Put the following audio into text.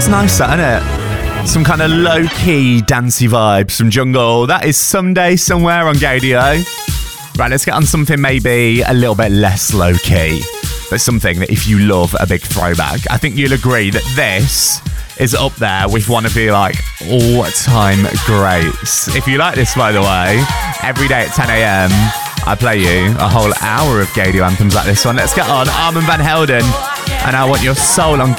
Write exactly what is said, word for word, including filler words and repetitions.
nice, that, isn't it? Some kind of low-key dancey vibes from Jungle. That is Someday Somewhere on Gaydio. Right, let's get on something maybe a little bit less low-key, but something that if you love a big throwback, I think you'll agree that this is up there with one of the like all-time greats. If you like this, by the way, every day at ten a.m, I play you a whole hour of Gaydio anthems like this one. Let's get on Armand Van Helden and I Want Your Soul on